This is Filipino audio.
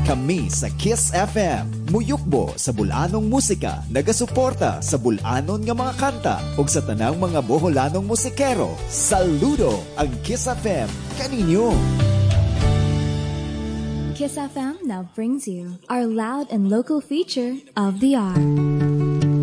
Kami sa Kiss FM, muyukbo sa bulanong musika, nagasuporta sa bulanon nga mga kanta ug sa tanang mga boholanong musikero. Saludo ang Kiss FM kaninyo. Kiss FM now brings you our loud and local feature of the hour.